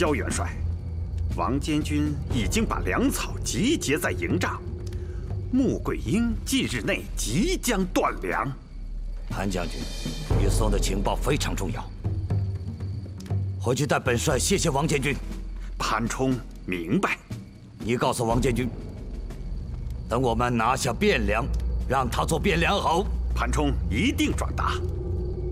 萧元帅，王监军已经把粮草集结在营帐，穆桂英近日内即将断粮。 潘将军，玉松的情报非常重要，回去带本帅谢谢王监军。 潘冲明白。 你告诉王监军，等我们拿下汴梁，让他做汴梁侯。 潘冲一定转达。